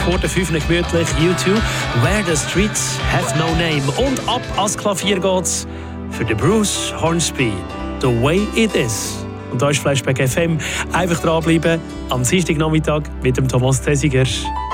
vor der 5 gemütlich U2, Where the Streets Have No Name. Und ab ans Klavier geht's für den Bruce Hornsby, The Way It Is. Und da ist Flashback FM. Einfach dranbleiben am Dienstagnachmittag mit dem Thomas Tessiger.